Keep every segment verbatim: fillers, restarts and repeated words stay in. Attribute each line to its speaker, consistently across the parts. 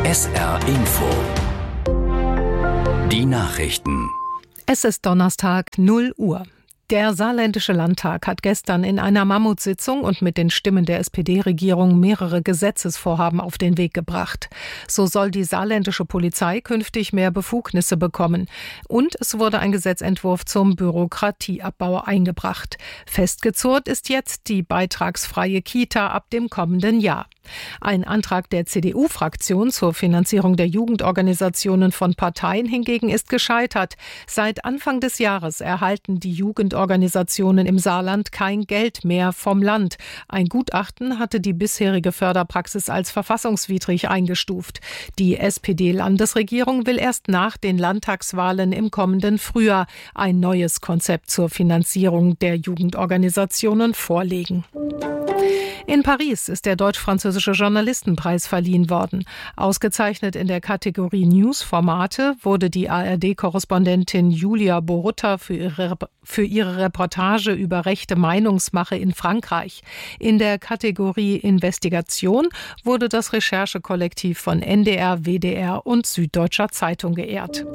Speaker 1: S R Info. Die Nachrichten.
Speaker 2: Es ist Donnerstag, null Uhr. Der Saarländische Landtag hat gestern in einer Mammutsitzung und mit den Stimmen der S P D-Regierung mehrere Gesetzesvorhaben auf den Weg gebracht. So soll die saarländische Polizei künftig mehr Befugnisse bekommen. Und es wurde ein Gesetzentwurf zum Bürokratieabbau eingebracht. Festgezurrt ist jetzt die beitragsfreie Kita ab dem kommenden Jahr. Ein Antrag der C D U-Fraktion zur Finanzierung der Jugendorganisationen von Parteien hingegen ist gescheitert. Seit Anfang des Jahres erhalten die Jugendorganisationen im Saarland kein Geld mehr vom Land. Ein Gutachten hatte die bisherige Förderpraxis als verfassungswidrig eingestuft. Die S P D-Landesregierung will erst nach den Landtagswahlen im kommenden Frühjahr ein neues Konzept zur Finanzierung der Jugendorganisationen vorlegen. In Paris ist der deutsch-französische Journalistenpreis verliehen worden. Ausgezeichnet in der Kategorie News-Formate wurde die A R D-Korrespondentin Julia Borutta für ihre, für ihre Reportage über rechte Meinungsmache in Frankreich. In der Kategorie Investigation wurde das Recherchekollektiv von N D R, W D R und Süddeutscher Zeitung geehrt.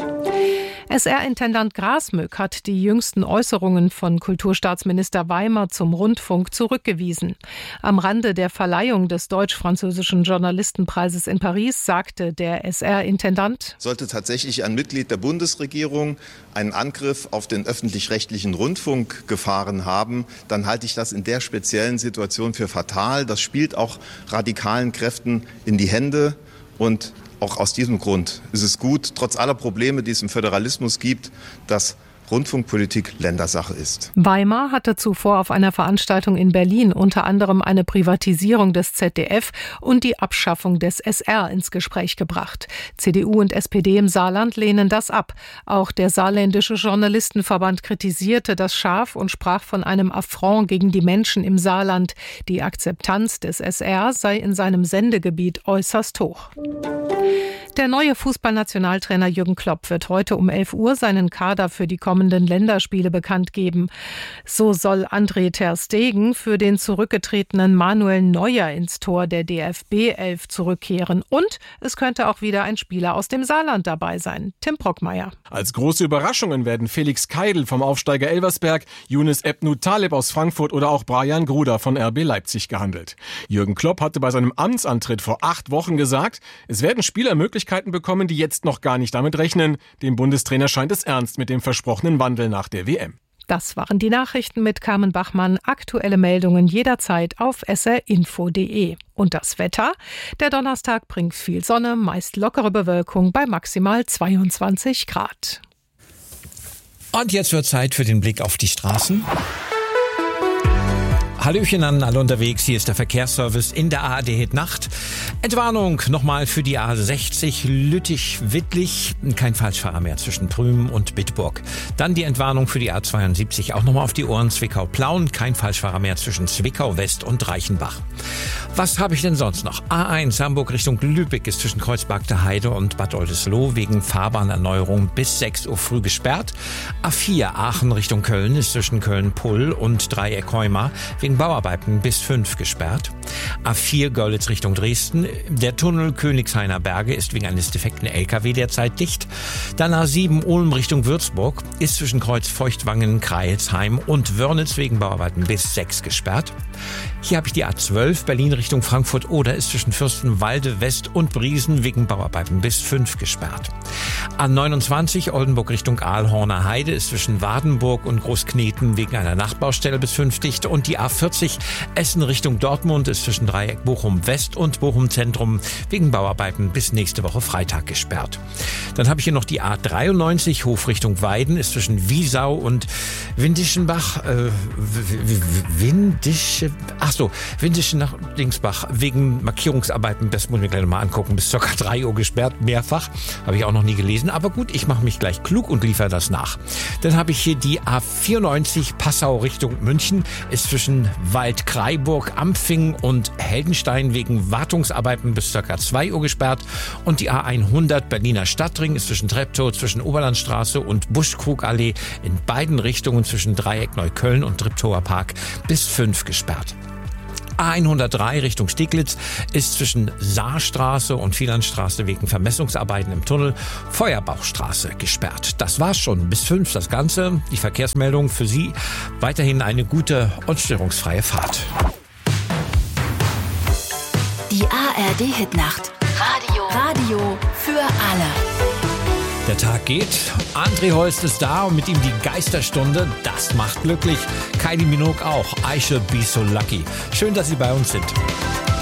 Speaker 2: S R-Intendant Grasmück hat die jüngsten Äußerungen von Kulturstaatsminister Weimer zum Rundfunk zurückgewiesen. Am Rande der Verleihung des deutsch-französischen Journalistenpreises in Paris sagte der S R-Intendant:
Speaker 3: Sollte tatsächlich ein Mitglied der Bundesregierung einen Angriff auf den öffentlich-rechtlichen Rundfunk gefahren haben, dann halte ich das in der speziellen Situation für fatal. Das spielt auch radikalen Kräften in die Hände und auch aus diesem Grund ist es gut, trotz aller Probleme, die es im Föderalismus gibt, dass Rundfunkpolitik Ländersache ist.
Speaker 2: Weimar hatte zuvor auf einer Veranstaltung in Berlin unter anderem eine Privatisierung des Z D F und die Abschaffung des S R ins Gespräch gebracht. C D U und S P D im Saarland lehnen das ab. Auch der Saarländische Journalistenverband kritisierte das scharf und sprach von einem Affront gegen die Menschen im Saarland. Die Akzeptanz des S R sei in seinem Sendegebiet äußerst hoch. Der neue Fußballnationaltrainer Jürgen Klopp wird heute um elf Uhr seinen Kader für die kommenden Länderspiele bekannt geben. So soll André ter Stegen für den zurückgetretenen Manuel Neuer ins Tor der D F B elf zurückkehren. Und es könnte auch wieder ein Spieler aus dem Saarland dabei sein. Tim Brockmeier.
Speaker 4: Als große Überraschungen werden Felix Keidel vom Aufsteiger Elversberg, Younes Ebnu Taleb aus Frankfurt oder auch Brian Gruder von R B Leipzig gehandelt. Jürgen Klopp hatte bei seinem Amtsantritt vor acht Wochen gesagt, es werden Spieler Möglichkeiten bekommen, die jetzt noch gar nicht damit rechnen. Dem Bundestrainer scheint es ernst mit dem versprochenen Wandel nach der W M.
Speaker 2: Das waren die Nachrichten mit Carmen Bachmann. Aktuelle Meldungen jederzeit auf s r info punkt d e. Und das Wetter? Der Donnerstag bringt viel Sonne, meist lockere Bewölkung bei maximal zweiundzwanzig Grad.
Speaker 5: Und jetzt wird Zeit für den Blick auf die Straßen. Hallöchen an alle unterwegs, hier ist der Verkehrsservice in der A R D Hit Nacht. Entwarnung nochmal für die A sechzig Lüttich-Wittlich, kein Falschfahrer mehr zwischen Prüm und Bitburg. Dann die Entwarnung für die A zweiundsiebzig, auch nochmal auf die Ohren Zwickau-Plauen, kein Falschfahrer mehr zwischen Zwickau West und Reichenbach. Was habe ich denn sonst noch? A eins Hamburg Richtung Lübeck ist zwischen Kreuzberg Heide und Bad Oldesloe wegen Fahrbahnerneuerung bis sechs Uhr früh gesperrt. A vier Aachen Richtung Köln ist zwischen Köln-Pull und Dreieck Heuma wegen Bauarbeiten bis fünf gesperrt. A vier Görlitz Richtung Dresden. Der Tunnel Königshainer Berge ist wegen eines defekten L K W derzeit dicht. Dann A sieben Ulm Richtung Würzburg ist zwischen Kreuz Feuchtwangen, Kreilsheim und Wörnitz wegen Bauarbeiten bis sechs gesperrt. Hier habe ich die A zwölf Berlin Richtung Frankfurt oder ist zwischen Fürstenwalde West und Briesen wegen Bauarbeiten bis fünf gesperrt. A neunundzwanzig Oldenburg Richtung Aalhorner Heide ist zwischen Wadenburg und Großkneten wegen einer Nachtbaustelle bis fünf dicht und die A vierzig Essen Richtung Dortmund ist zwischen Dreieck Bochum West und Bochum Zentrum wegen Bauarbeiten bis nächste Woche Freitag gesperrt. Dann habe ich hier noch die A dreiundneunzig Hof Richtung Weiden ist zwischen Wiesau und Windischenbach äh, Windische ach so Windischen nach Dingsbach wegen Markierungsarbeiten, das muss ich mir gleich mal angucken, bis ca. drei Uhr gesperrt, mehrfach, habe ich auch noch nie gelesen, aber gut, ich mache mich gleich klug und liefere das nach. Dann habe ich hier die A vierundneunzig Passau Richtung München ist zwischen Waldkraiburg, Ampfing und Heldenstein wegen Wartungsarbeiten bis ca. zwei Uhr gesperrt und die A hundert Berliner Stadtring ist zwischen Treptow, zwischen Oberlandstraße und Buschkrugallee in beiden Richtungen zwischen Dreieck Neukölln und Treptower Park bis fünf gesperrt. A hundertdrei Richtung Steglitz ist zwischen Saarstraße und Wielandstraße wegen Vermessungsarbeiten im Tunnel Feuerbauchstraße gesperrt. Das war's schon. Bis fünf das Ganze. Die Verkehrsmeldung für Sie. Weiterhin eine gute und störungsfreie Fahrt.
Speaker 6: Die A R D-Hitnacht. Radio. Radio für alle.
Speaker 5: Der Tag geht. André Holst ist da und mit ihm die Geisterstunde. Das macht glücklich. Kylie Minogue auch. I should be so lucky. Schön, dass Sie bei uns sind.